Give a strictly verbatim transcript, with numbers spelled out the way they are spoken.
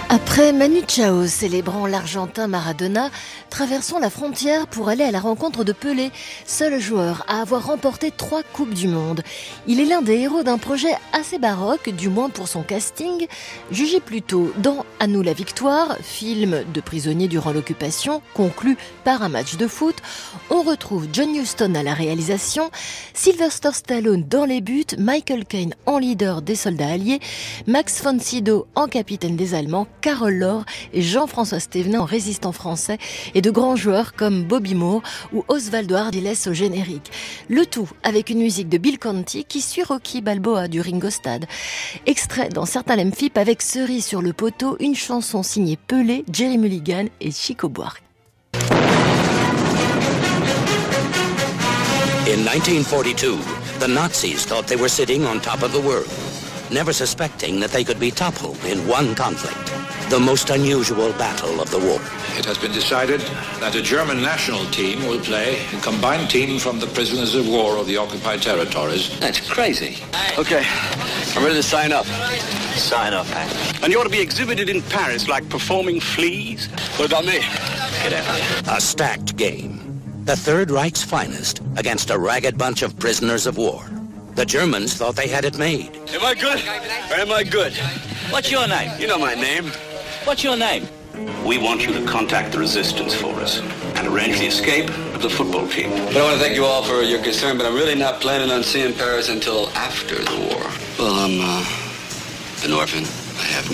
Après Manu Chao célébrant l'Argentin Maradona, traversons la frontière pour aller à la rencontre de Pelé, seul joueur à avoir remporté trois Coupes du Monde. Il est l'un des héros d'un projet assez baroque, du moins pour son casting, jugé plutôt dans À nous la victoire, film de prisonnier durant l'occupation, conclu par un match de foot. On retrouve John Huston à la réalisation, Sylvester Stallone dans les buts, Michael Caine en leader des soldats alliés, Max von Sydow en capitaine des Allemands, Carole Laure et Jean-François Stévenin en résistant français et de grands joueurs comme Bobby Moore ou Osvaldo Ardiles au générique. Le tout avec une musique de Bill Conti qui suit Rocky Balboa du Ringo Starr. Extrait dans certains Lem Phip avec Cerise sur le poteau, une chanson signée Pelé, Jerry Mulligan et Chico Buarque. In nineteen forty-two, the Nazis thought they were sitting on top of the world, never suspecting that they could be toppled in one conflict, the most unusual battle of the war. It has been decided that a German national team will play a combined team from the prisoners of war of the occupied territories. That's crazy. Okay, I'm ready to sign up. Sign up, Hank. And you ought to be exhibited in Paris like performing fleas. What about me? Get out of here. A stacked game. The Third Reich's finest against a ragged bunch of prisoners of war. The Germans thought they had it made. Am I good or am I good? What's your name? You know my name. What's your name? We want you to contact the resistance for us and arrange the escape of the football team. But I want to thank you all for your concern, but I'm really not planning on seeing Paris until after the war. Well, I'm uh, an orphan. I have